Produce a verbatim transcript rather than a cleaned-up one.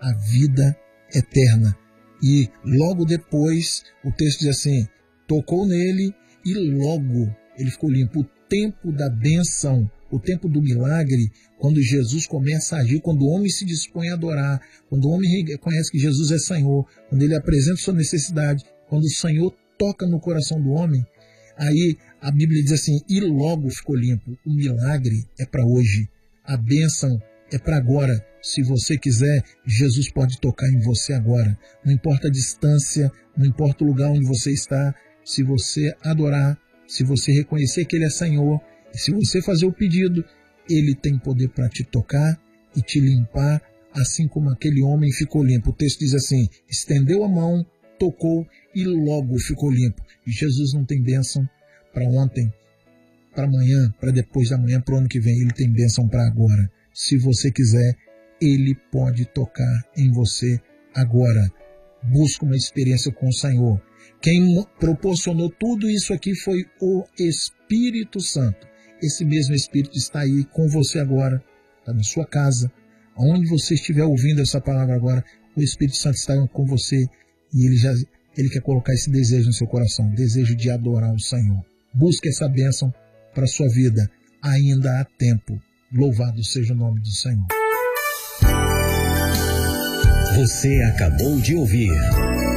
a vida eterna. E logo depois, o texto diz assim, tocou nele e logo ele ficou limpo. O tempo da bênção, o tempo do milagre, quando Jesus começa a agir, quando o homem se dispõe a adorar, quando o homem reconhece que Jesus é Senhor, quando ele apresenta sua necessidade, quando o Senhor toca no coração do homem, aí a Bíblia diz assim, e logo ficou limpo. O milagre é para hoje, a bênção é para agora. Se você quiser, Jesus pode tocar em você agora. Não importa a distância, não importa o lugar onde você está, se você adorar, se você reconhecer que Ele é Senhor, e se você fazer o pedido, Ele tem poder para te tocar e te limpar, assim como aquele homem ficou limpo. O texto diz assim, estendeu a mão, tocou e logo ficou limpo. E Jesus não tem bênção para ontem, para amanhã, para depois da manhã, para o ano que vem. Ele tem bênção para agora. Se você quiser, Ele pode tocar em você agora. Busca uma experiência com o Senhor. Quem proporcionou tudo isso aqui foi o Espírito Santo. Esse mesmo Espírito está aí com você agora, está na sua casa, aonde você estiver ouvindo essa palavra agora, o Espírito Santo está com você e ele, já, ele quer colocar esse desejo no seu coração, desejo de adorar o Senhor. Busque essa bênção para a sua vida, ainda há tempo. Louvado seja o nome do Senhor. Você acabou de ouvir